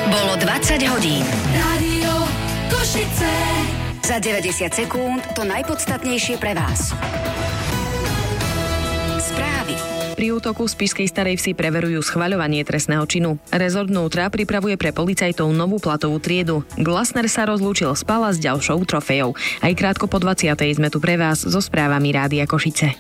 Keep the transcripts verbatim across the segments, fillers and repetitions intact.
Bolo dvadsať hodín. Rádio Košice. Za deväťdesiat sekúnd to najpodstatnejšie pre vás. Správy. Pri útoku v spišskej Starej Vsi preverujú schvaľovanie trestného činu. Rezort vnútra pripravuje pre policajtov novú platovú triedu. Glassner sa rozlúčil z Pala s ďalšou trofejou. Aj krátko po dvadsiatej sme tu pre vás so správami Rádia Košice.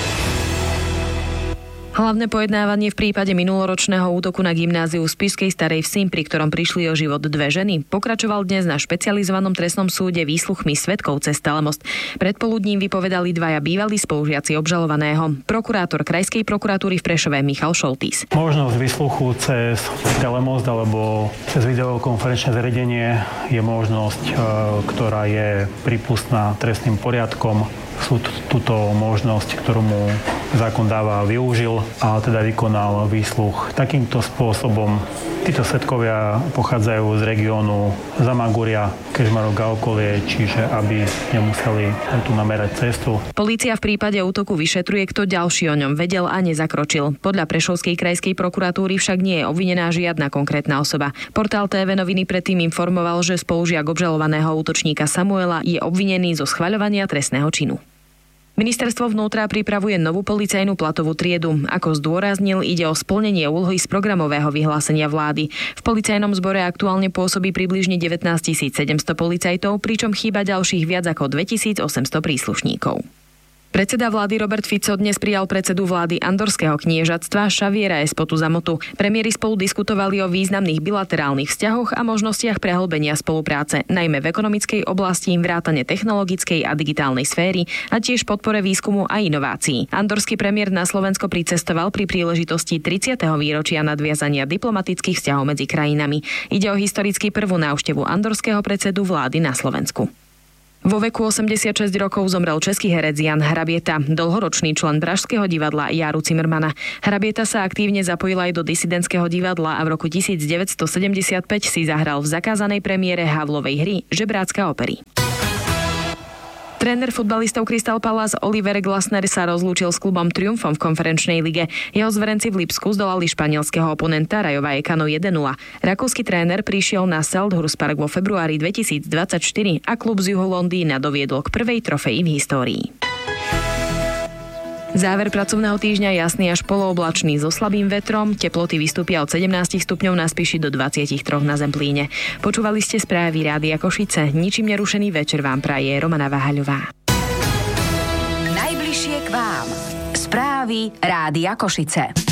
Hlavné pojednávanie v prípade minuloročného útoku na gymnáziu v spišskej Starej Vsi, pri ktorom prišli o život dve ženy, pokračoval dnes na špecializovanom trestnom súde výsluchmi svedkov cez telemost. Predpoludním vypovedali dvaja bývalí spolužiaci obžalovaného. Prokurátor Krajskej prokuratúry v Prešove Michal Šoltís. Možnosť výsluchu cez telemost alebo cez videokonferenčné zariadenie je možnosť, ktorá je prípustná trestným poriadkom. Súd túto možnosť, ktorú mu zákon dáva, využil a teda vykonal výsluch takýmto spôsobom. Títo svedkovia pochádzajú z regiónu Zamagúria, Kežmarok a okolie, čiže aby nemuseli tu namerať cestu. Polícia v prípade útoku vyšetruje, kto ďalší o ňom vedel a nezakročil. Podľa Prešovskej krajskej prokuratúry však nie je obvinená žiadna konkrétna osoba. Portál té vé Noviny predtým informoval, že spolužiak obžalovaného útočníka Samuela je obvinený zo schvaľovania trestného činu. Ministerstvo vnútra pripravuje novú policajnú platovú triedu. Ako zdôraznil, ide o splnenie úlohy z programového vyhlásenia vlády. V policajnom zbore aktuálne pôsobí približne devätnásťtisícsedemsto policajtov, pričom chýba ďalších viac ako dvetisícosemsto príslušníkov. Predseda vlády Robert Fico dnes prijal predsedu vlády Andorského kniežatstva Xaviera Espotu Zamotu. Premiéri spolu diskutovali o významných bilaterálnych vzťahoch a možnostiach prehlbenia spolupráce, najmä v ekonomickej oblasti, vrátane technologickej a digitálnej sféry a tiež podpore výskumu a inovácií. Andorský premiér na Slovensko pricestoval pri príležitosti tridsiateho výročia nadviazania diplomatických vzťahov medzi krajinami. Ide o historicky prvú návštevu andorského predsedu vlády na Slovensku. Vo veku osemdesiatšesť rokov zomrel český herec Jan Hrabieta, dlhoročný člen Pražského divadla Járu Cimrmana. Hrabieta sa aktívne zapojil aj do disidentského divadla a v roku devätnásťstosedemdesiatpäť si zahral v zakázanej premiére Havlovej hry Žebrácka opery. Tréner futbalistov Crystal Palace Oliver Glasner sa rozlúčil s klubom triumfom v konferenčnej lige. Jeho zverenci v Lipsku zdolali španielského oponenta Rayo Vallecano jeden nula. Rakúsky tréner prišiel na Selhurst Park vo februári dvetisícdvadsaťštyri a klub z juhu Londýna doviedol k prvej trofeji v histórii. Záver pracovného týždňa jasný až polooblačný so slabým vetrom, teploty vystúpia od sedemnásť stupňov na Spiši do dvadsaťtri na Zemplíne. Počúvali ste správy Rádia Košice, ničím nerušený večer vám praje Romana Váhaľová. Najbližšie k vám. Správy Rádia Košice.